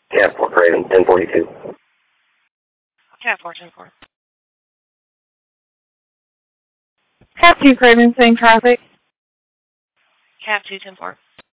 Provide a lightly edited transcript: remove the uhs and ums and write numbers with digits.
Cat 4 Craven, 1042. Cat 4, 10-4. Cat 2 Craven, same traffic. Cat 2, 10-4.